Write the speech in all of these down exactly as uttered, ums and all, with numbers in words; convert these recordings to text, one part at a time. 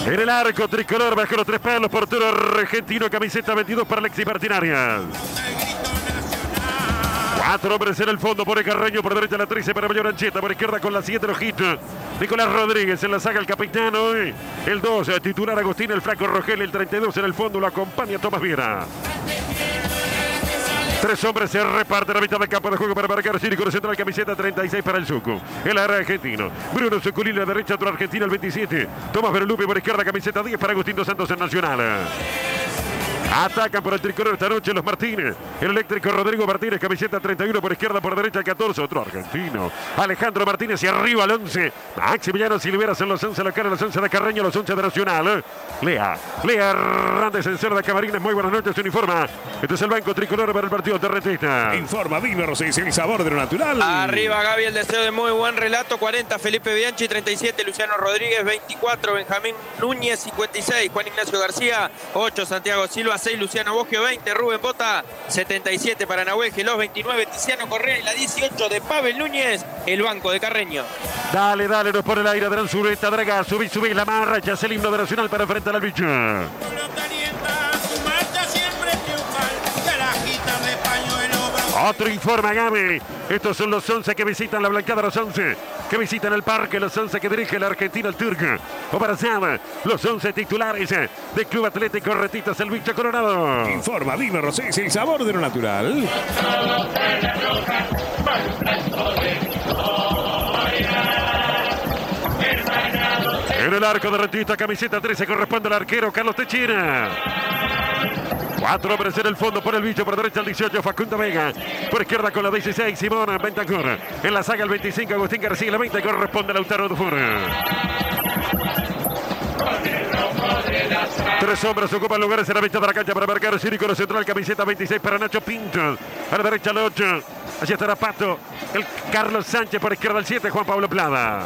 En el arco tricolor bajo los tres palos, portero argentino, camiseta veintidós para Alexis Martínez. Cuatro hombres en el fondo, por el Carreño, por derecha la trece para Mayor Ancheta, por izquierda con la siete Rojito. Nicolás Rodríguez en la saga, el capitán hoy. El dos, titular Agustín, el flaco Rogel, el treinta y dos en el fondo, lo acompaña Tomás Viera. Tres hombres se reparten a mitad del campo de juego para marcar Círico central, camiseta treinta y seis para el Zucu. El argentino. Bruno Zuculín, la derecha, otro argentino, el veintisiete. Tomás Berlupi por izquierda, camiseta diez para Agustín dos Santos en Nacional. Atacan por el tricolor esta noche los Martínez. El eléctrico Rodrigo Martínez, camiseta treinta y uno por izquierda, por derecha el catorce, otro argentino. Alejandro Martínez y arriba al once. Maximiliano Silveras en los once locales, los once de Carreño, los once de Nacional. Lea, Lea Hernández en cero de Camarines. Muy buenas noches, se uniforma. Este es el banco tricolor para el partido terrentista. Informa Dino Rosés, el sabor de lo natural. Arriba Gaby, el deseo de muy buen relato. cuarenta Felipe Bianchi, treinta y siete Luciano Rodríguez, veinticuatro Benjamín Núñez, cincuenta y seis Juan Ignacio García, ocho Santiago Silva, seis Luciano Bosque, veinte Rubén Bota, setenta y siete para Nahuel Gelós, veintinueve Tiziano Correa y la dieciocho de Pavel Núñez, el banco de Carreño. Dale, dale, nos pone el aire, Adrián Zureta, Draga, subí, subí la marra, ya es el himno de Nacional para enfrentar al bicho. Otro informe, Gaby. Estos son los once que visitan la blancada, los once que visitan el parque, los once que dirige el argentino, el turco. Obarazada, los once titulares del Club Atlético Rentistas, el bicho Coronado. Informa Dino Rosés, el sabor de lo natural. En el arco de Rentistas, camiseta trece, corresponde al arquero Carlos Techera. Cuatro hombres en el fondo por el bicho, por derecha el dieciocho Facundo Vega, por izquierda con la dieciséis Simón Bentancur, en la saga el veinticinco Agustín García, la veinte corresponde a Lautaro Dufour. Tres hombres ocupan lugares en la mitad de la cancha para marcar Círico central, camiseta veintiséis para Nacho Pinto, a la derecha el ocho, allí estará Pato, el Carlos Sánchez, por izquierda el siete Juan Pablo Plada.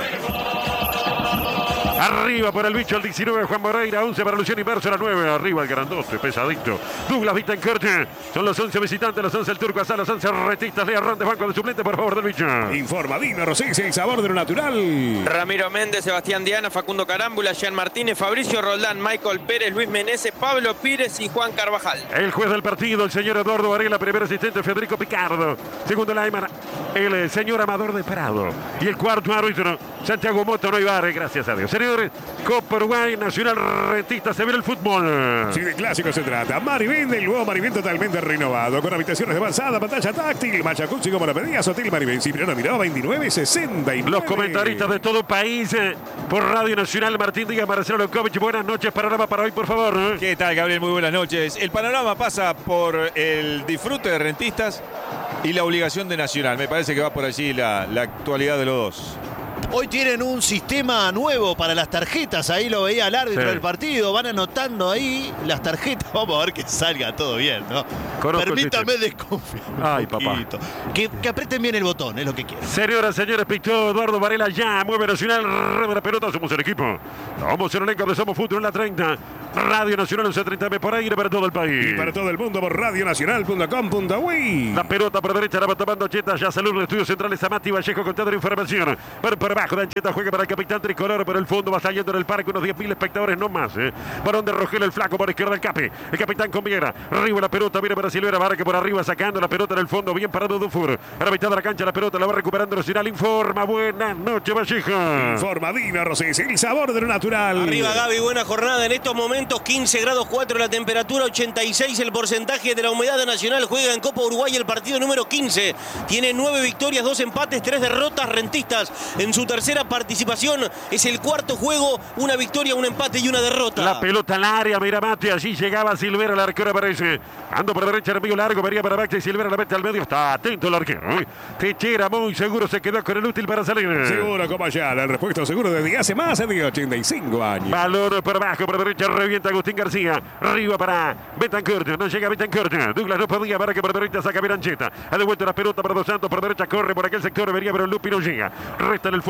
Arriba por el bicho el diecinueve Juan Moreira, once para Luciano Inverso, la nueve, arriba el grandote, pesadito. Douglas Vitancourt, son los once visitantes, los once el turco Azar, los once rentistas, Lea Rondes, banco de suplente por favor del bicho. Informa Dino Rosés, el sabor de lo natural. Ramiro Méndez, Sebastián Diana, Facundo Carámbula, Jean Martínez, Fabricio Roldán, Michael Pérez, Luis Meneses, Pablo Pires y Juan Carvajal. El juez del partido, el señor Eduardo Varela, primer asistente Federico Picardo, segundo Laimar, el señor Amador de Prado y el cuarto árbitro Santiago Moto, no Ibarre, gracias a Dios. Señores, Copa Uruguay, Nacional Rentista, se viene el fútbol. Si de clásico se trata, Marivén, el nuevo Marivén totalmente renovado, con habitaciones de avanzada, pantalla táctil, Machacuzzi como la pedías, Hotel Marivén, Cipriano Miró, veintinueve sesenta y nueve. Los comentaristas de todo el país, eh, por Radio Nacional, Martín Díaz, Marcelo Lokovic, buenas noches, panorama para hoy, por favor. ¿eh? ¿Qué tal, Gabriel? Muy buenas noches. El panorama pasa por el disfrute de Rentistas y la obligación de Nacional. Me parece que va por allí la, la actualidad de los dos. Hoy tienen un sistema nuevo para las tarjetas. Ahí lo veía el árbitro Sí. del partido. Van anotando ahí las tarjetas. Vamos a ver que salga todo bien, ¿no? Conozco el Permítame sistema. desconfiar. un Ay, papá. poquito. Que, que aprieten bien el botón, es lo que quiero. Señoras, señores, pictó Eduardo Varela ya, mueve Nacional, rema la pelota, somos el equipo. Somos el elenco de Somos Fútbol en la treinta. Radio Nacional once treinta por aire para todo el país. Y para todo el mundo por radionacional punto com punto uy. La pelota por derecha la va tomando Ancheta, ya salud de estudios centrales a Mati Vallejo con toda la información. Por, por abajo de Ancheta juega para el capitán tricolor, por el fondo va saliendo en el parque unos diez mil espectadores, no más. ¿eh? Varón de Rogel, el flaco, por izquierda el Cape. El capitán con Viera, arriba la pelota, viene para Silvera, Barque por arriba sacando la pelota en el fondo, bien parado Dufour. A la mitad de la cancha la pelota la va recuperando Nacional, informa, buenas noches Vallejo. Informa Dino Rosés, el sabor de lo natural. Arriba Gaby, buena jornada en estos momentos, quince grados cuatro la temperatura, ochenta y seis el porcentaje de la humedad de Nacional, juega en Copa Uruguay el partido número quince, tiene nueve victorias, dos empates, tres derrotas, Rentistas en su tercera participación, es el cuarto juego, una victoria, un empate y una derrota. La pelota al área, mira Mate, allí llegaba Silvera, el arquero aparece, ando por derecha, enemigo largo, venía para Maxi, Silvera la mete al medio, está atento el arquero, ¿eh? Techera muy seguro se quedó con el útil para salir. Seguro como allá, el repuesto seguro desde hace más de ochenta y cinco años. Balón por abajo, por derecha, revienta Agustín García. Arriba para Betancourt, no llega Betancourt. Douglas no podía, para que por derecha saca Berancheta. Ha devuelto la pelota para Dos Santos, por derecha corre por aquel sector, venía pero Lupi no llega. Resta en el fondo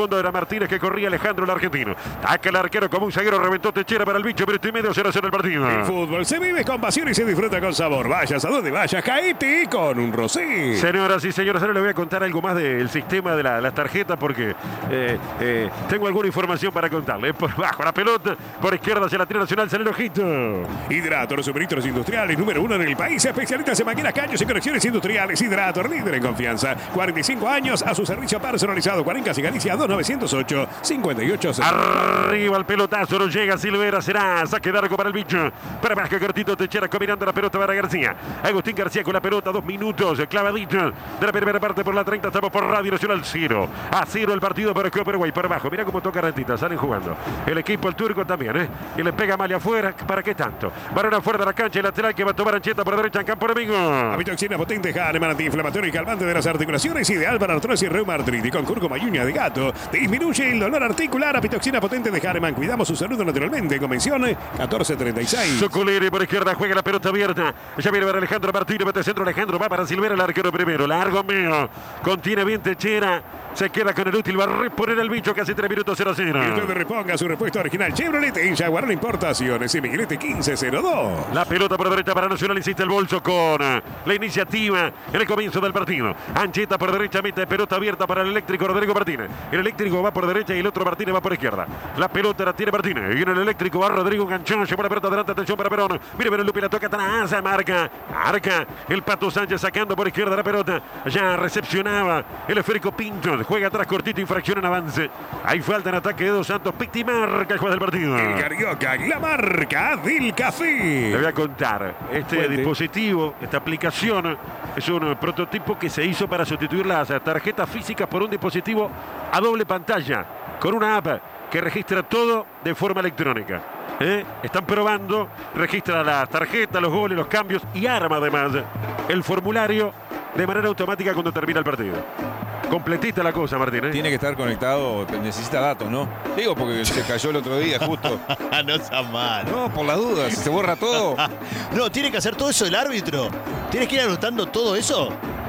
fondo era Martínez que corría Alejandro el argentino. Taca el arquero como un zaguero, reventó Techera para el bicho, minuto y medio, cero a cero el partido. El fútbol se vive con pasión y se disfruta con sabor. Vayas a donde vayas, caete con un rosé. Señoras y señores, ahora les voy a contar algo más del sistema de la, las tarjetas porque eh, eh, tengo alguna información para contarle. Por bajo la pelota, por izquierda hacia la tira nacional, sale el ojito. Hidrato, los suministros industriales, número uno en el país. Especialistas en máquinas, caños y conexiones industriales. Hidrato, líder en confianza. cuarenta y cinco años a su servicio personalizado. Cuarencas y Galicia, dos nueve cero ocho, cinco ocho cero. Arriba el pelotazo, no llega Silvera, será saque de arco para el bicho. Para más que cortito, Techera combinando la pelota para García. Agustín García con la pelota, dos minutos, clavadito de la primera parte por la treinta. Estamos por Radio Nacional, cero a cero el partido para Copa Uruguay. Por abajo, mira cómo toca Rentita, salen jugando. El equipo, el turco también, ¿eh? Y le pega mal afuera, ¿para qué tanto? Varón afuera de la cancha, el lateral que va a tomar Ancheta por derecha en campo enemigo. Avitoxina potente, Hahnemann, antiinflamatorio y calmante de las articulaciones, ideal para artrosis y reumaartritis. Con cúrcuma y uña de gato, disminuye el dolor articular. Avitoxina potente de Hahnemann, cuidamos su salud naturalmente. Convención catorce treinta y seis. Socoleri por izquierda, juega la pelota abierta. Ya viene para Alejandro Martínez, mete centro Alejandro, va para Silvera, el arquero primero. Largo mío, contiene bien Techera. Se queda con el útil, va a reponer el bicho casi tres minutos cero a cero. Y usted reponga su repuesto original Chevrolet en Jaguar Importaciones y Miguelete quince cero dos. La pelota por derecha para Nacional, insiste el bolso con la iniciativa en el comienzo del partido. Ancheta por derecha, mete pelota abierta para el eléctrico Rodrigo Martínez. El eléctrico va por derecha y el otro Martínez va por izquierda. La pelota la tiene Martínez. Y en el eléctrico va Rodrigo Ganchón, lleva la pelota adelante, atención para Perón. Mire, Perón Lupi la toca atrás, marca, marca. El Pato Sánchez sacando por izquierda la pelota. Ya recepcionaba el esférico Pinto. Juega atrás cortito, infracción en avance. Hay falta en ataque de Dos Santos. Picti marca el juez del partido. El Carioca, la marca del café. Le voy a contar. Este Cuente. dispositivo, esta aplicación, es un prototipo que se hizo para sustituir las tarjetas físicas por un dispositivo a doble pantalla, con una app que registra todo de forma electrónica. ¿Eh? Están probando, registra las tarjetas, los goles, los cambios y arma además el formulario de manera automática cuando termina el partido. Completita la cosa, Martín, ¿eh? Tiene que estar conectado, necesita datos, ¿no? Digo, porque se cayó el otro día, justo. No está mal. No, por las dudas, se borra todo. No, tiene que hacer todo eso el árbitro. Tienes que ir anotando todo eso.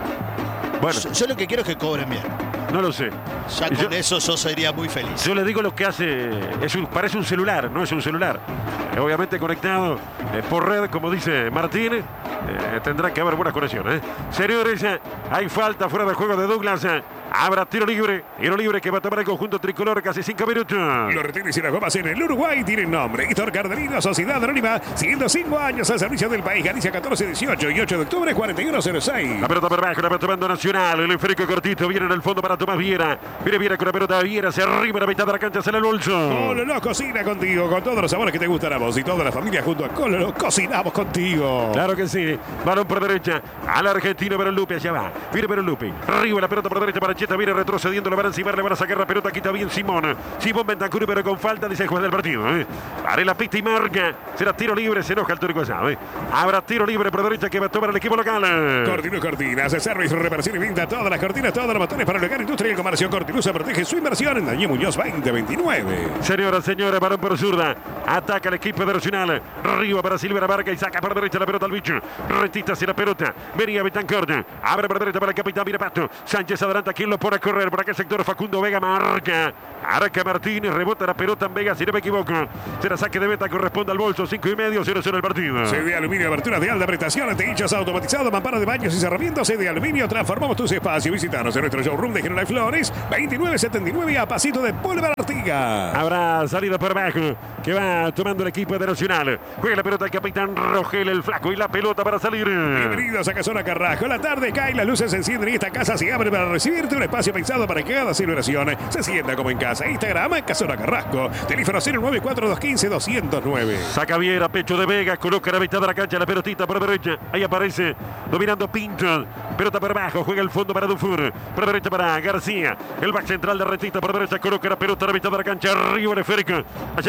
Bueno, Yo, yo lo que quiero es que cobren bien. no lo sé. Ya con Yo- eso yo sería muy feliz. Yo le digo lo que hace, es un, parece un celular, no es un celular. Eh, obviamente conectado eh, por red, como dice Martín, eh, tendrá que haber buenas conexiones. ¿eh? Señores, eh, hay falta fuera del juego de Douglas. eh, Habrá tiro libre, tiro libre que va a tomar el conjunto tricolor casi cinco minutos. Los retenes y las gomas en el Uruguay tienen nombre. Hitor Cardenino, Sociedad Anónima, siguiendo cinco años al servicio del país. Galicia catorce dieciocho y ocho de octubre cuarenta y uno cero seis. La pelota por abajo, la va tomando Nacional. El esférico cortito viene en el fondo para Tomás Viera. Viene Viera con la pelota Viera, hacia arriba, la mitad de la cancha, sale el bolso. Cololo cocina contigo, con todos los sabores que te gustan a vos y toda la familia junto a Cololo cocinamos contigo. Claro que sí. Balón por derecha. Al argentino Berlupi. Allá va. Viene Berlupi. Arriba la pelota por derecha para Cheta. Viene retrocediendo. Le van a encimar. Le van a sacar la pelota. Quita bien Simón. Simón Bentancur, pero con falta. Dice el juez del partido. ¿eh? Haré la pista y marca. Será tiro libre. Se enoja el turco allá. ¿eh? Habrá tiro libre por derecha que va a tomar el equipo local. Cortinus Cortinas, servicio, reparación y venta. Todas las cortinas, todos los botones para el local, industria y el comercio. Cortinus protege su inversión en Daniel Muñoz veinte veintinueve. Señora, señora, balón por zurda. Ataca el equipo de Nacional. Arriba para Silvera Barca y saca por derecha la pelota al bicho. Retista hacia la pelota. Venía Betancourt. Abre por derecha para el capitán Mirapato. Sánchez adelanta. ¿Quién lo pone a correr? Por aquel sector Facundo Vega marca. Arca Martínez. Rebota la pelota en Vega. Si no me equivoco. Será saque de meta. Corresponde al bolso. cinco y medio. cero cero el partido. C D Aluminio, aberturas de alta prestación, techos automatizados, mamparas de baños y cerramientos. C D Aluminio, transformamos tus espacios. Visítanos en nuestro showroom de General Flores, veintinueve setenta y nueve a pasito de Boulevard Artigas. Habrá salida por abajo que va tomando el equipo de Nacional. Juega la pelota el capitán Rogel, el flaco, y la pelota para salir. Bienvenidos a Casona Carrasco. La tarde cae, las luces se encienden y esta casa se abre para recibirte. Un espacio pensado para que cada celebración se sienta como en casa. Instagram, Casona Carrasco. Teléfono cero nueve cuatro dos uno cinco dos cero nueve. Saca Viera, pecho de Vega, coloca la mitad de la cancha, la pelotita por derecha. Ahí aparece dominando Pinto. Pelota por abajo, juega el fondo para Dufour. Por derecha para García. El back central de Retista por derecha, coloca la pelota a la mitad de la cancha. Arriba el esférico. Allá venía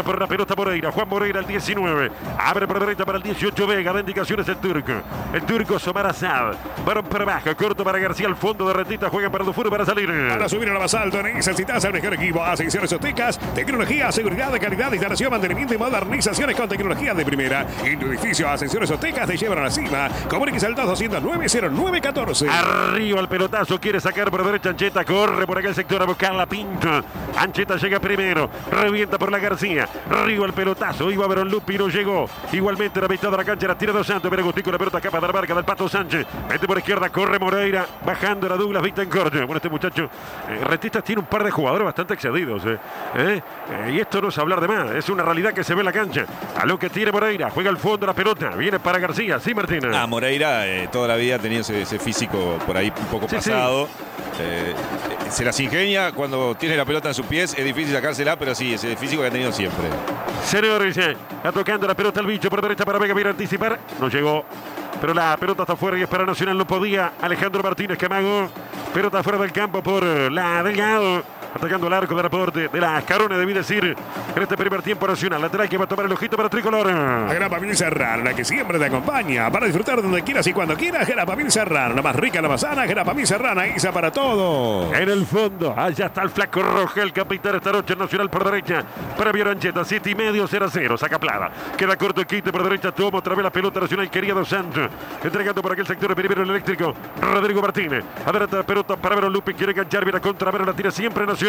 por la pelota Moreira. Juan Moreira, el diecinueve. Abre por derecha para el dieciocho Vega. Da indicaciones el turco. El turco Somar Asad. Varón por abajo. Corto para García. Al fondo de Rentistas. Juega para Dufour para salir. Para subir a lo más alto necesitas el mejor equipo. Ascensiones Aztecas. Tecnología, seguridad, calidad, instalación, mantenimiento y modernizaciones con tecnología de primera. En tu edificio Ascensiones Aztecas te llevan a la cima. Comuníquese al dos doscientos nueve cero nueve uno cuatro. Arriba el pelotazo. Quiere sacar por derecha Ancheta. Corre por aquel sector a buscar la Pinto. Ancheta llega primero. Revienta por la García. Arriba el pelotazo. Iba Verón Lupi. No llegó. Igualmente la mitad de la cancha la tira Dos Santos. Pero Agustín con la pelota capa de la marca del Pato Sánchez. Mete por izquierda. Corre Moreira. Bajando la Douglas Bittencourt. Bueno, este muchacho. Eh, Rentistas tiene un par de jugadores bastante excedidos. Eh. Eh, eh, y esto no es hablar de más. Es una realidad que se ve en la cancha. A lo que tiene Moreira. Juega al fondo la pelota. Viene para García. Sí, Martina. Ah, Moreira eh, toda la vida ha tenido ese, ese físico por ahí un poco Sí, pasado. Eh, se las ingenia cuando tiene la pelota en sus pies. Es difícil sacársela, pero sí, ese físico que ha tenido siempre. Señores, eh, está tocando la pelota el bicho por derecha para Vega. Viene a anticipar. No llegó. Pero la pelota está fuera y es para Nacional. No podía. Alejandro Martínez Camago. Pelota fuera del campo por la Delgado. Atacando el arco de reporte de la Ascarone, debí decir, en este primer tiempo Nacional. Lateral que va a tomar el ojito para Tricolor. Grapamil Serrano, la que siempre te acompaña para disfrutar donde quieras y cuando quieras. Grapamil Serrano, la más rica, la más sana. Grapamil Serrano, Isa para todo. En el fondo, allá está el flaco Roja, el capitán esta noche Nacional por derecha. Para Viero Ancheta, siete y medio, cero a cero. Saca Plada. Queda corto el quite por derecha. Toma otra vez la pelota Nacional. Quería Dos Santos. Entregando por aquel sector primero el eléctrico. Rodrigo Martínez. Adelante la pelota para Verón Lupi. Quiere enganchar. Viene a contra Verón. La tira siempre Nacional.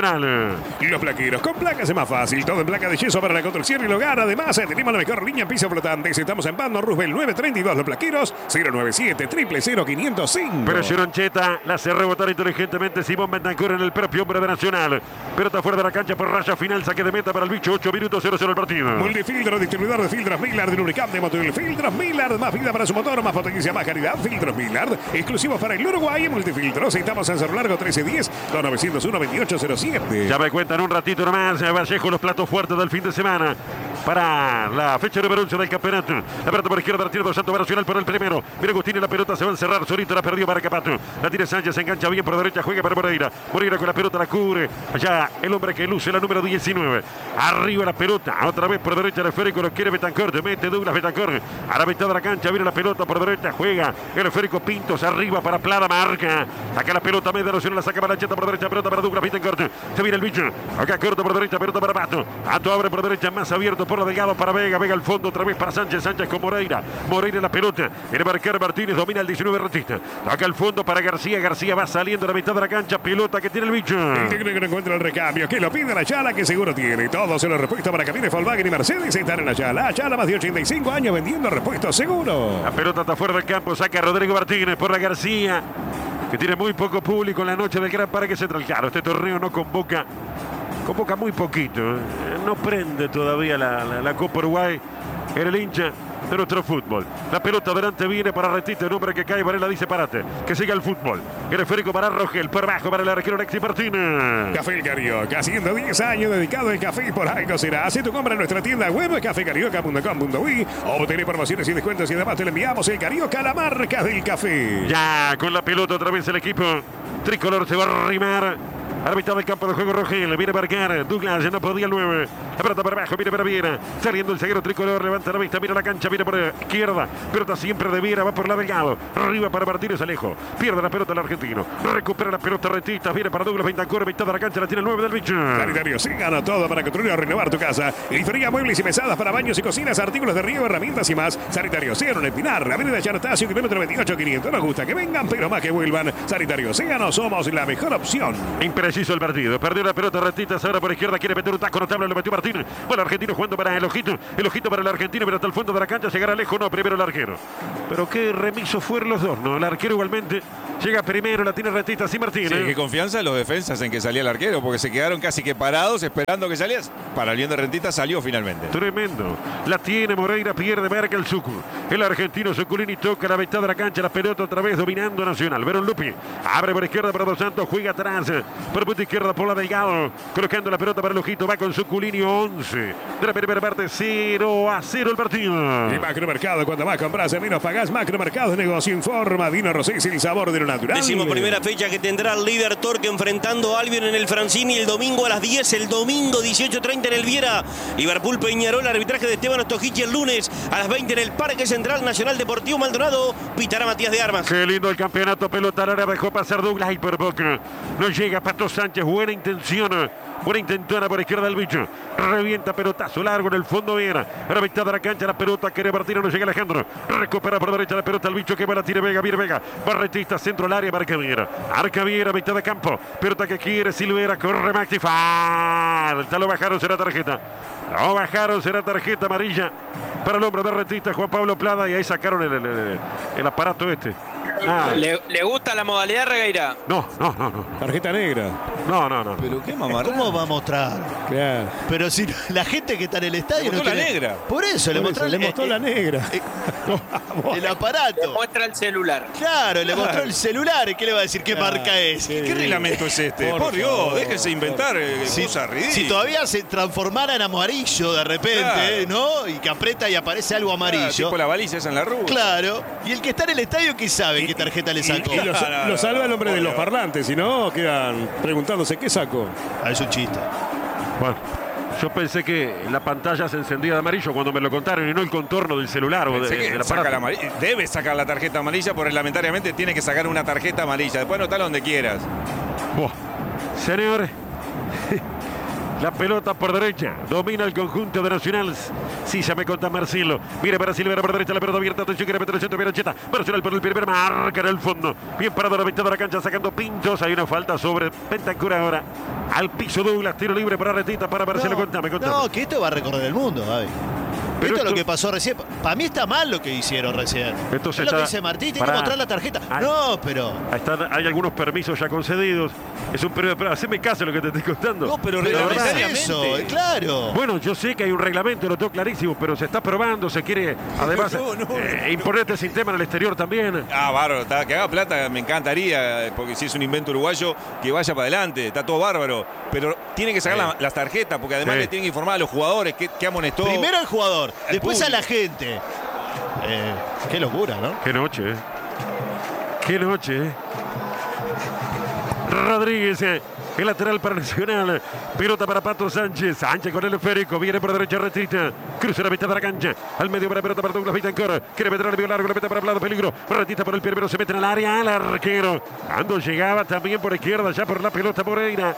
Y los plaqueros, con placas es más fácil. Todo en placa de yeso para la construcción y el hogar. Además, tenemos la mejor línea en piso flotantes. Estamos en Pando Roosevelt nueve treinta y dos. Los plaqueros cero nueve siete, cero cero cero, quinientos cinco. Presionó Ancheta, la hace rebotar inteligentemente Simón Bentancur en el propio hombre de Nacional. Pelota fuera de la cancha por raya final, saque de meta para el bicho, ocho minutos, cero cero el partido. Multifiltro, distribuidor de filtros Millard, de Unicam de Motul. Filtros Millard, más vida para su motor, más potencia, más calidad. Filtros Millard, exclusivos para el Uruguay. Multifiltros, estamos en Cerro Largo trece diez, dos nueve cero uno, veintiocho cero siete. Ya me cuentan un ratito nomás, Vallejo, los platos fuertes del fin de semana para la fecha número once del campeonato. La pelota por izquierda, la tira Dos Santos, va Nacional por el primero. Mira Agustín y la pelota se va a encerrar, solito la perdió para Capato. La tira Sánchez, se engancha bien por derecha, juega para Moreira. Moreira con la pelota la cubre. Allá el hombre que luce la número diecinueve. Arriba la pelota, otra vez por derecha el esférico, lo quiere Betancourt, mete Douglas Betancourt. A la mitad de la cancha viene la pelota por derecha, juega el esférico Pintos arriba para Plada, marca. Saca la pelota, media Nacional, la saca para la cheta por derecha, pelota para Douglas Betancourt. Se viene el bicho, acá corto por derecha, pelota para Pato. Pato abre por derecha, más abierto por la Delgado para Vega. Vega al fondo, otra vez para Sánchez. Sánchez con Moreira. Moreira la pelota. Viene a marcar Martínez, domina el diecinueve Rentista. Acá al fondo para García. García va saliendo a la mitad de la cancha. Pelota que tiene el bicho. El técnico no encuentra el recambio. Que lo pide la Chala, que seguro tiene. Todos en los repuestos para camiones Volkswagen y Mercedes están en la Chala. Chala, más de ochenta y cinco años vendiendo repuestos seguros. La pelota está fuera del campo. Saca Rodrigo Martínez por la García, que tiene muy poco público en la noche del Gran Parque Central. Claro, este torneo no convoca. Convoca muy poquito, ¿eh? No prende todavía la, la, la Copa Uruguay en el hincha de nuestro fútbol. La pelota adelante viene para Rentista, el hombre que cae, Varela dice parate, que siga el fútbol. El esférico para Rogel, por abajo para el arquero Alexis Martínez. Café El Carioca, haciendo diez años dedicado al café y por algo será. Hace tu compra en nuestra tienda web café carioca punto com punto uy o obtener promociones y descuentos y además te le enviamos el Carioca, la marca del café. Ya con la pelota otra vez el equipo tricolor se va a arrimar a la mitad del campo de juego. Rogel viene a marcar, Douglas ya no podía el nueve, la pelota para abajo, viene para Viera, saliendo el zaguero tricolor, levanta la vista, mira la cancha, viene por izquierda, pelota siempre de Viera, va por la Delgado, arriba para Martínez, Alejo, pierde la pelota el argentino, recupera la pelota Rentistas, viene para Douglas Betancourt, mitad de la cancha, la tiene el nueve del bicho. Sanitario, sí, gana todo para construir o renovar tu casa. Grifería, muebles y mesadas para baños y cocinas, artículos de riego, herramientas y más. Sanitario Océano en el Pinar, la avenida Chartacio, kilómetro veintiocho quinientos. Nos gusta que vengan, pero más que vuelvan. Sanitario Océano, somos la mejor opción. Impreciso el partido, perdió la pelota Rentistas, ahora por izquierda quiere meter un taco notable, lo metió Martínez. Bueno, el argentino jugando para el ojito, el ojito para el argentino, pero hasta el fondo de la cancha, llegará lejos, no, primero el arquero. Pero qué remiso fueron los dos, ¿no? El arquero igualmente llega primero, la tiene Rentistas y Martínez. Sí, qué confianza en los defensas en que salía el arquero, porque se quedaron casi que parados esperando que salías. Para el bien de Rentistas salió finalmente. Tremendo. La tiene Moreira, pierde, marca el Sucu. El argentino Zuculini toca la mitad de la cancha, la pelota otra vez dominando Nacional. Verón Lupi abre por izquierda para Dos Santos, juega atrás. Por por punta izquierda por la Delgado. Colocando la pelota para el ojito. Va con Zuculini once. De la primera parte cero a cero el partido. Y Macromercado, cuando más compras menos pagás. Macromercado, negocio informa. Vino Rosé, el sabor de lo natural. Décimo primera fecha que tendrá el líder Torque enfrentando a Albion en el Francini el domingo a las diez. El domingo dieciocho treinta en el Viera. Liverpool Peñarol, arbitraje de Esteban Ostojic. El lunes a las veinte en el Parque Central Nacional Deportivo Maldonado. Pitará Matías de Armas. Qué lindo el campeonato. Pelota al área, dejó pasar Douglas y por poco. No llega Pato Sánchez. Buena intención. Buena intentona por izquierda del bicho. Revienta pelotazo largo en el fondo Viera. A la mitad de la cancha la pelota. Quiere Martino. No llega Alejandro. Recupera por derecha la pelota. El bicho que va la tira Vega. Viene Vega. Barretista centro al área. Marca Viera. Arca Viera. Mitad de campo. Pelota que quiere Silvera. Corre Maxi. Falta. Lo bajaron. Será tarjeta. Lo bajaron. Será tarjeta amarilla para el hombre Barretista. Juan Pablo Plada. Y ahí sacaron el, el, el, el aparato este. Ah. ¿Le, ¿Le gusta la modalidad, Regueira? No, no, no, no. Tarjeta negra. No, no, no. Pero qué mamarrada. ¿Cómo va a mostrar? Claro. Pero si la gente que está en el estadio Le no mostró la tiene- negra. Por eso, le Por mostró, eso, le el- mostró eh, la eh, negra. eh, el aparato. Muestra el celular. Claro, le mostró el celular. ¿Qué le va a decir? ¿Qué marca es? sí. ¿Qué reglamento es este? Por Por, Dios, favor, déjense inventar eh, Si, cosas ridículas. si todavía se transformara en amarillo de repente, Claro. eh, ¿no? Y que aprieta y aparece algo Ah, amarillo. tipo la baliza esa en la rúa. Claro. Y el que está en el estadio, ¿qué sabe qué tarjeta le sacó? Y lo, No, no, lo no, salva el hombre no, de los no. parlantes, si no quedan preguntándose qué sacó. Ah, es un chiste. Bueno, yo pensé que la pantalla se encendía de amarillo cuando me lo contaron y no el contorno del celular o de, Pensé que del saca aparato. la amarilla. Debe sacar la tarjeta amarilla, porque reglamentariamente tiene que sacar una tarjeta amarilla. Después anotala donde quieras. Buah. Señores, la pelota por derecha, domina el conjunto de Nacional. Sí, ya me conta Marcelo. Mire para Silvera por derecha, la pelota abierta. Atención, quiere meter el centro, viene Cheta. Nacional por el primer, marca en el fondo. Bien parado a la mitad de la cancha, sacando pintos. Hay una falta sobre Bentancur ahora. Al piso Douglas, tiro libre para Retita, para Marcelo. Contame, contame. No, que esto va a recorrer el mundo, Gaby. Pero esto es lo esto- que pasó recién. Para mí está mal lo que hicieron recién. Esto es se lo que está- dice Martín, tiene Pará. que mostrar la tarjeta. Ay. No, pero. Ahí están, hay algunos permisos ya concedidos. Es un periodo. Pero haceme caso a lo que te estoy contando. No, pero La verdad- reglamentariamente. Eso, claro. Bueno, yo sé que hay un reglamento, lo tengo clarísimo, pero se está probando, se quiere además No, no, eh, no. imponer este sistema en el exterior también. Ah, bárbaro, está, que haga plata, me encantaría, eh, porque si es un invento uruguayo, que vaya para adelante, está todo bárbaro. Pero tiene que sacar Sí. la- las tarjetas, porque además Sí. le tienen que informar a los jugadores qué, qué amonestó. Primero al jugador, Al después a público. la gente. Eh, qué locura, ¿no? Qué noche, ¿eh? Qué noche, ¿eh? Rodríguez, eh, el lateral para Nacional. Pelota para Pato Sánchez. Sánchez con el esférico. Viene por derecha Retita. Cruza la mitad de la cancha. Al medio para pelota para Douglas Bentancur. Quiere meter al medio largo. La meta para Plado. Peligro. Retita por el primero. Se mete en el área. Al arquero. Cuando llegaba también por izquierda. Ya por la pelota Moreira.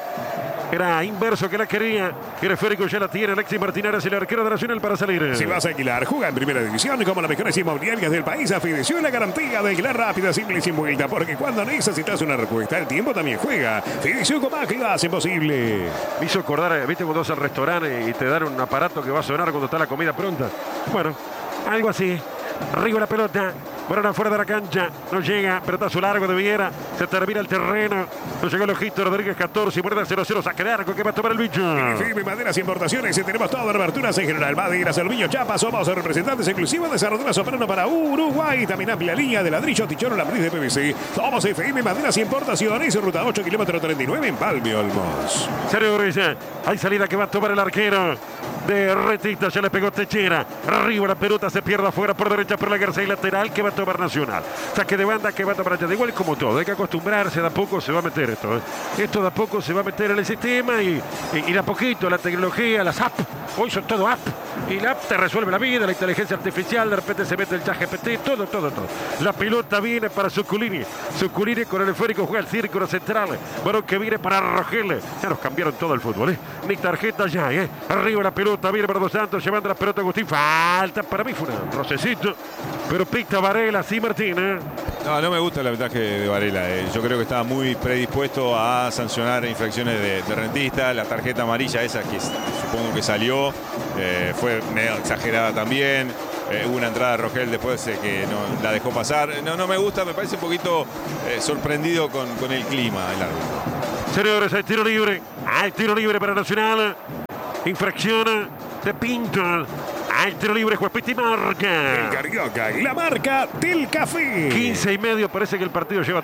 Era inverso que la quería. El esférico ya la tiene Alexis Martínez, el arquero de Nacional para salir. Si vas a alquilar, juega en primera división como las mejores inmobiliarias del país. Afiliación y la garantía de alquilar rápida, simple y sin vuelta. Porque cuando necesitas una respuesta, el tiempo también juega. Fidición con más que lo hace posible. Me hizo acordar, eh, viste cuando vas al restaurante y te dan un aparato que va a sonar cuando está la comida pronta. Bueno, algo así. Arriba la pelota. Bueno, afuera de la cancha. No llega. Pelotazo largo de Viera. Se termina el terreno. No llegó el ojito. Rodríguez catorce. Y moneda cero cero. Saque de arco que va a tomar el bicho. Firme Maderas Importaciones. Y tenemos todas las aberturas en general. Maderas, Cervillo, Chapa. Somos representantes exclusivos de Cerradura Soprano para Uruguay. También amplia línea de ladrillo, tichón, lambriz de P V C. Somos F M Maderas Importaciones. Ruta ocho, kilómetro treinta y nueve en Palme, Olmos. Señores, eh, hay salida que va a tomar el arquero de Retita. Ya le pegó Techera. Arriba la pelota se pierde afuera por derecha por la García y lateral que va a tomar Nacional. Saque de banda que va a tomar allá. De igual como todo. Hay que acostumbrarse. De a poco se va a meter esto. eh. Esto de a poco se va a meter en el sistema y, y, y de a poquito la tecnología, las apps. Hoy son todo app. Y la app te resuelve la vida, la inteligencia artificial. De repente se mete el chat G P T. Todo, todo, todo. La pelota viene para Zuculini. Zuculini con el esférico juega el círculo central. Bueno, que viene para Rogel. Ya nos cambiaron todo el fútbol. ¿eh? Ni tarjeta ya. ¿eh? Arriba la pelota. Viene para Dos Santos. Llevando la pelota Agustín. Falta. Para mí fue un rocecito. Pero pita Varela. Sí, Martín. ¿eh? No, no me gusta el arbitraje de Varela. eh. Yo creo que estaba muy predispuesto a sancionar infracciones de, de Rentista. La tarjeta amarilla esa que supongo que salió eh, fue medio exagerada también. Eh, hubo una entrada de Rogel después eh, que no, la dejó pasar. No, no me gusta, me parece un poquito eh, sorprendido con, con el clima el árbitro. Señores, hay tiro libre. Hay tiro libre para Nacional. Infracción de Pinto. Hay tiro libre, juez Pitti El marca. Carioca y la marca del café. quince y medio, parece que el partido lleva